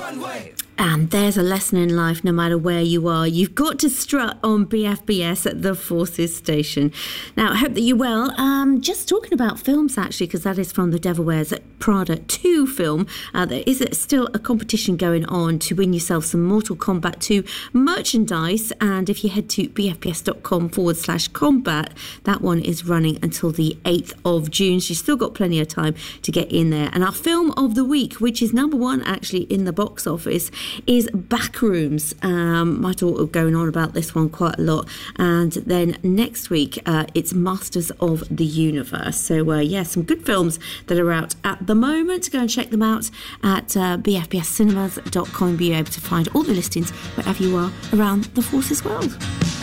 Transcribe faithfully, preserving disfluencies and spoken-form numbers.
runway. And there's a lesson in life, no matter where you are. You've got to strut on B F B S at the Forces Station. Now, I hope that you're well. Um, just talking about films, actually, because that is from the Devil Wears Prada two film. Uh, there is still a competition going on to win yourself some Mortal Kombat two merchandise. And if you head to bfbs.com forward slash combat, that one is running until the eighth of June. So you've still got plenty of time to get in there. And our film of the week, which is number one, actually, in the box office, is Backrooms. Um, my daughter going on about this one quite a lot. And then next week, uh, it's Masters of the Universe. So, uh, yeah, some good films that are out at the moment. Go and check them out at uh, b f b s cinemas dot com. Be able to find all the listings wherever you are around the Forces world.